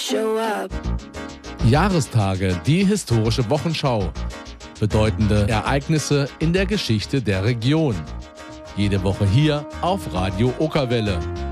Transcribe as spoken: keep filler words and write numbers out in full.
show up. Jahrestage, die historische Wochenschau. Bedeutende Ereignisse in der Geschichte der Region. Jede Woche hier auf Radio Okerwelle.